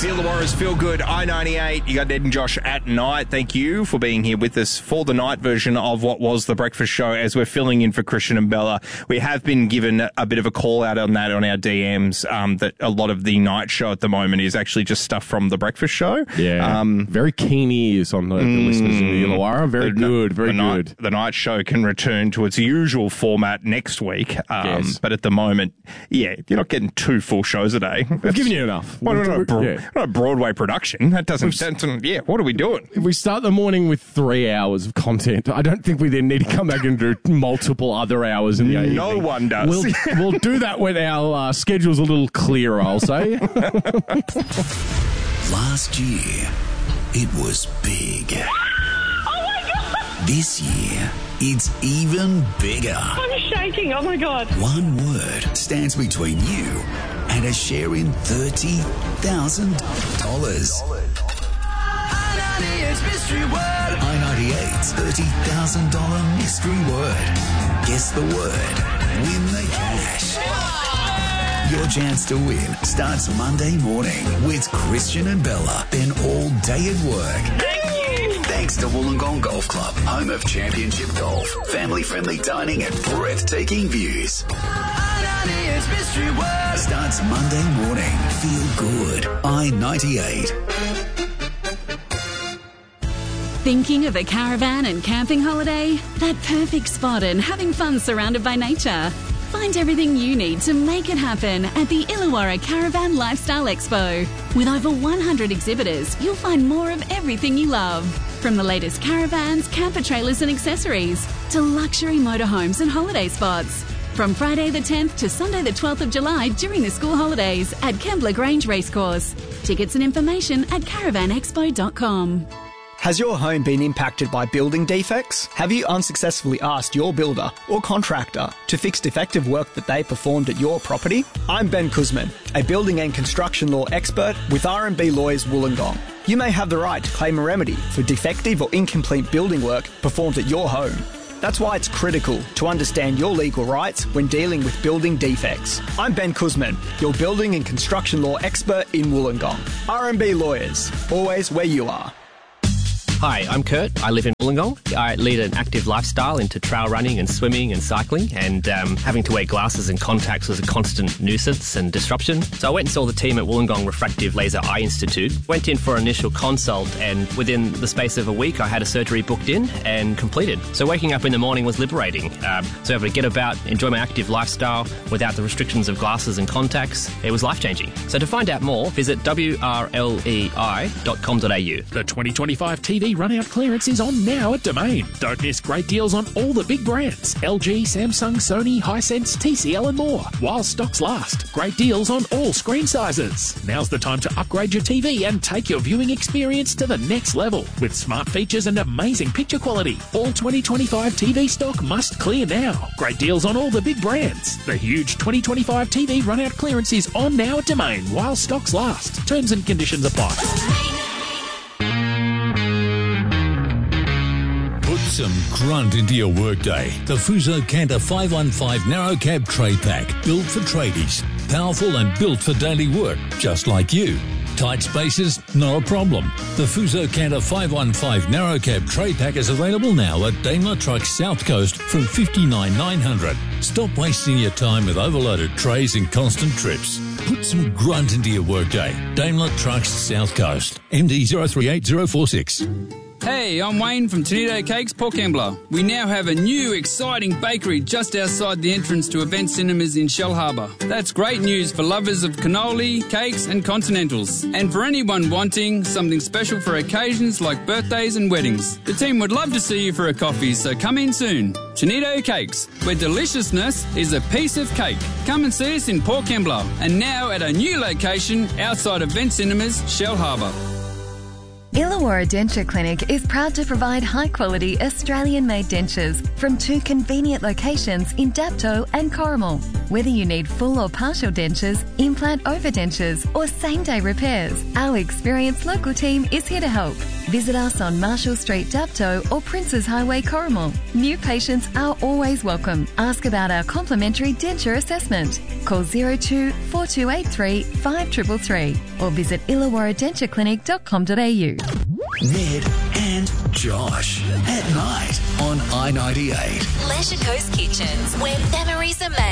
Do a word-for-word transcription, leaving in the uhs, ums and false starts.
The Illawarra's Feel Good, I ninety-eight. You got Ed and Josh at night. Thank you for being here with us for the night version of what was the breakfast show as we're filling in for Christian and Bella. We have been given a bit of a call out on that on our D Ms, um, that a lot of the night show at the moment is actually just stuff from the breakfast show. Yeah. Um, very keen ears on the, the mm, listeners of the Illawarra. Very the, good, very the good. Night, the night show can return to its usual format next week. Um, yes. But at the moment, yeah, you're not getting two full shows a day. We've given you enough. Well, no, no, bro- yeah. no, Broadway production. That doesn't, that, yeah, what are we doing? If we start the morning with three hours of content, I don't think we then need to come back and do multiple other hours in the evening. No one does. We'll, we'll do that when our uh, schedule's a little clearer, I'll say. Last year, it was big. Oh, my God! This year, it's even bigger. I'm shaking. Oh, my God. One word stands between you and a share in thirty thousand dollars. I ninety-eight's mystery word. I ninety-eight's thirty thousand dollars mystery word. Guess the word. Win the cash. Your chance to win starts Monday morning with Christian and Bella. Then all day at work. Thank you. Thanks to Wollongong Golf Club, home of championship golf, family-friendly dining and breathtaking views. It's mystery word starts Monday morning. Feel good. I ninety-eight. Thinking of a caravan and camping holiday? That perfect spot and having fun surrounded by nature. Find everything you need to make it happen at the Illawarra Caravan Lifestyle Expo. With over one hundred exhibitors, you'll find more of everything you love. From the latest caravans, camper trailers and accessories, to luxury motorhomes and holiday spots. From Friday the tenth to Sunday the twelfth of July during the school holidays at Kembla Grange Racecourse. Tickets and information at caravan expo dot com. Has your home been impacted by building defects? Have you unsuccessfully asked your builder or contractor to fix defective work that they performed at your property? I'm Ben Kuzman, a building and construction law expert with R and B Lawyers Wollongong. You may have the right to claim a remedy for defective or incomplete building work performed at your home. That's why it's critical to understand your legal rights when dealing with building defects. I'm Ben Kuzman, your building and construction law expert in Wollongong. R and B Lawyers, always where you are. Hi, I'm Kurt. I live in Wollongong. I lead an active lifestyle into trail running and swimming and cycling, and um, having to wear glasses and contacts was a constant nuisance and disruption. So I went and saw the team at Wollongong Refractive Laser Eye Institute, went in for an initial consult, and within the space of a week I had a surgery booked in and completed. So waking up in the morning was liberating. Um, so able to get about, enjoy my active lifestyle without the restrictions of glasses and contacts, it was life-changing. So to find out more, visit w r l e i dot com dot a u. The twenty twenty-five T V run-out clearance is on now at Domain. Don't miss great deals on all the big brands. L G, Samsung, Sony, Hisense, T C L and more. While stocks last. Great deals on all screen sizes. Now's the time to upgrade your T V and take your viewing experience to the next level. With smart features and amazing picture quality. All twenty twenty-five T V stock must clear now. Great deals on all the big brands. The huge twenty twenty-five T V run-out clearance is on now at Domain while stocks last. Terms and conditions apply. Some grunt into your workday. The Fuso Canter five one five Narrow Cab Tray Pack. Built for tradies. Powerful and built for daily work, just like you. Tight spaces? Not a problem. The Fuso Canter five one five Narrow Cab Tray Pack is available now at Daimler Trucks South Coast from fifty-nine thousand nine hundred dollars. Stop wasting your time with overloaded trays and constant trips. Put some grunt into your workday. Daimler Trucks South Coast. M D zero three eight zero four six. Hey, I'm Wayne from Tonito Cakes, Port Kembla. We now have a new, exciting bakery just outside the entrance to Event Cinemas in Shellharbour. That's great news for lovers of cannoli, cakes and continentals. And for anyone wanting something special for occasions like birthdays and weddings. The team would love to see you for a coffee, so come in soon. Tonito Cakes, where deliciousness is a piece of cake. Come and see us in Port Kembla, and now at a new location outside Event Cinemas, Shellharbour. Illawarra Denture Clinic is proud to provide high-quality Australian-made dentures from two convenient locations in Dapto and Corrimal. Whether you need full or partial dentures, implant overdentures or same-day repairs, our experienced local team is here to help. Visit us on Marshall Street, Dapto or Princes Highway, Corrimal. New patients are always welcome. Ask about our complimentary denture assessment. Call zero two four two eight three five three three three or visit illawarra denture clinic dot com dot a u. Ned and Josh at night on I ninety-eight. Leisure Coast Kitchens, where memories are made.